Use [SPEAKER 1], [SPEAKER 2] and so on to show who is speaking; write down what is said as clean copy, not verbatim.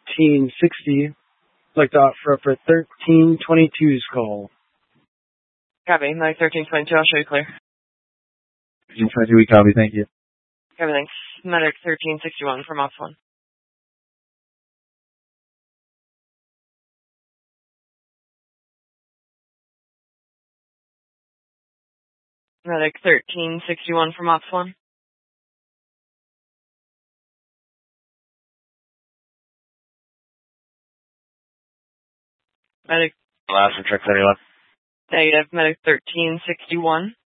[SPEAKER 1] 1360. Like to offer up for 1322's call.
[SPEAKER 2] Copy. Medic 1322, I'll show you clear.
[SPEAKER 3] 1322, we copy, thank you.
[SPEAKER 2] Copy, thanks. Medic 1361 from Ops 1. Medic 1361 from Ops 1. Medic.
[SPEAKER 3] Last from Trick 31.
[SPEAKER 2] Negative. Medic 1361.